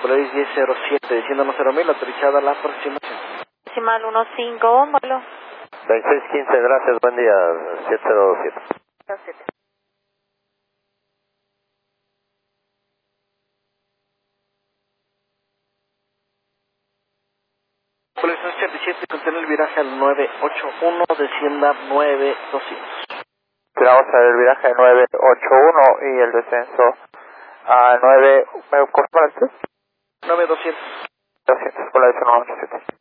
Polaris 1007, diciéndonos 0.000, autorizada la aproximación. Decimal 15, ómbalo. 2615, gracias, buen día, 707. 07. Polaris 87, contiene el viraje al 981, descienda 9200. Vamos a ver el viraje 981 y el descenso a 9, ¿me corresponde? 9200. 200, Polaris 187.